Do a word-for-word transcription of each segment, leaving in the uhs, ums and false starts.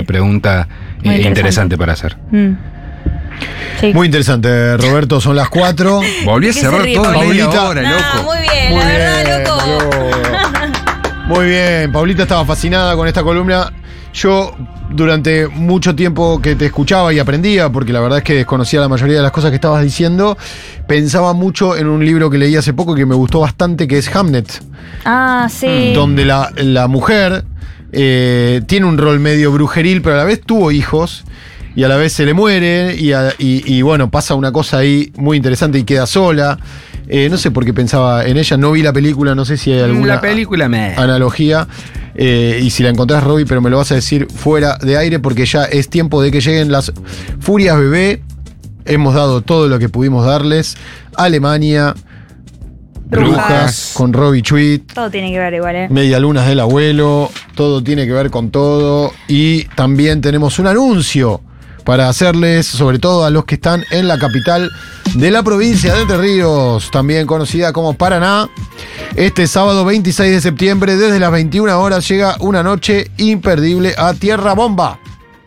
pregunta Muy eh, interesante. interesante para hacer. Mm. Sí. Muy interesante, Roberto, son las cuatro. Volví a ¿De qué cerrar se ríe, todo en media Paulita? hora, No, loco. muy bien, Muy la bien, verdad, loco. no. Muy bien, Paulita estaba fascinada con esta columna. Yo, durante mucho tiempo que te escuchaba y aprendía, porque la verdad es que desconocía la mayoría de las cosas que estabas diciendo, pensaba mucho en un libro que leí hace poco y que me gustó bastante, que es Hamnet, Ah, sí. donde la, la mujer eh, tiene un rol medio brujeril, pero a la vez tuvo hijos. Y a la vez se le muere, y, a- y- y bueno, pasa una cosa ahí muy interesante y queda sola. Eh, no sé por qué pensaba en ella, no vi la película, no sé si hay alguna La película me. analogía. eh, y si la encontrás, Robbie, pero me lo vas a decir fuera de aire, porque ya es tiempo de que lleguen las Furias Bebé. Hemos dado todo lo que pudimos darles. Alemania, Brujas. Brujas, con Robbie Chuit. Todo tiene que ver igual, ¿eh? Medialunas del abuelo, todo tiene que ver con todo. Y también tenemos un anuncio para hacerles, sobre todo a los que están en la capital de la provincia de Entre Ríos, también conocida como Paraná. Este sábado veintiséis de septiembre, desde las veintiuna horas, llega una noche imperdible a Tierra Bomba.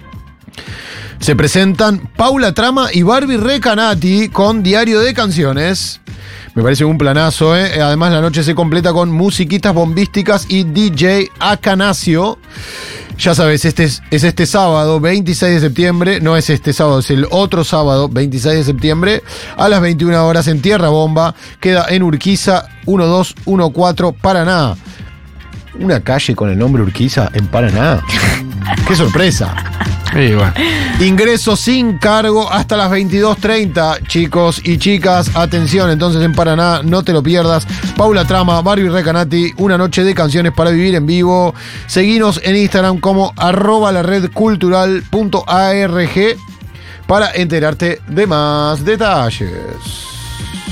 Se presentan Paula Trama y Barbie Recanati con Diario de Canciones. Me parece un planazo, ¿eh? Además, la noche se completa con musiquitas bombísticas y D J Acanasio. Ya sabes, este es, es este sábado, veintiséis de septiembre. No es este sábado, es el otro sábado, veintiséis de septiembre, a las veintiuna horas en Tierra Bomba. Queda en Urquiza, uno dos uno cuatro, Paraná. Una calle con el nombre Urquiza en Paraná. ¡Qué sorpresa! Sí, bueno. Ingreso sin cargo hasta las veintidós treinta, chicos y chicas. Atención, entonces en Paraná, no te lo pierdas. Paula Trama, Barbie Recanati, una noche de canciones para vivir en vivo. Seguinos en Instagram como arroba la red cultural punto arg para enterarte de más detalles.